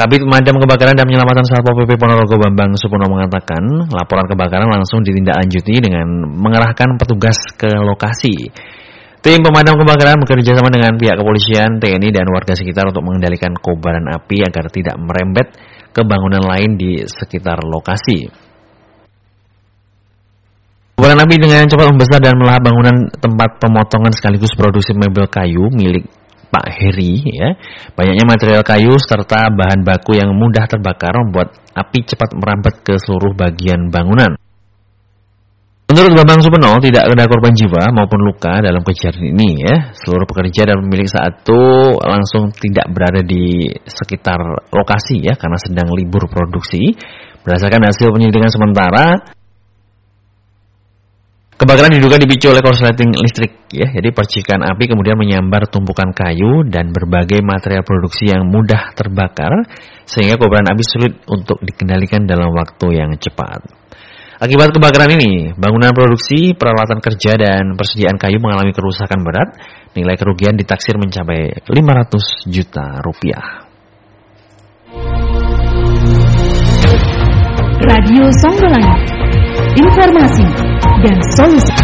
Kabid Pemadam Kebakaran dan Penyelamatan Satpol PP Ponorogo Bambang Supono mengatakan laporan kebakaran langsung ditindaklanjuti dengan mengerahkan petugas ke lokasi. Tim pemadam kebakaran bekerja sama dengan pihak kepolisian, TNI, dan warga sekitar untuk mengendalikan kobaran api agar tidak merembet ke bangunan lain di sekitar lokasi. Kobaran api dengan cepat membesar dan melahap bangunan tempat pemotongan sekaligus produksi mebel kayu milik Pak Heri. Ya. Banyaknya material kayu serta bahan baku yang mudah terbakar membuat api cepat merambat ke seluruh bagian bangunan. Menurut Bambang Supono, tidak ada korban jiwa maupun luka dalam kejadian ini. Ya. Seluruh pekerja dan pemilik saat itu langsung tidak berada di sekitar lokasi ya, karena sedang libur produksi. Berdasarkan hasil penyelidikan sementara, kebakaran diduga dipicu oleh korsleting listrik. Ya. Jadi percikan api kemudian menyambar tumpukan kayu dan berbagai material produksi yang mudah terbakar, sehingga kobaran api sulit untuk dikendalikan dalam waktu yang cepat. Akibat kebakaran ini, bangunan produksi, peralatan kerja, dan persediaan kayu mengalami kerusakan berat. Nilai kerugian ditaksir mencapai 500 juta rupiah. Radio Songgolangit, informasi dan solusi.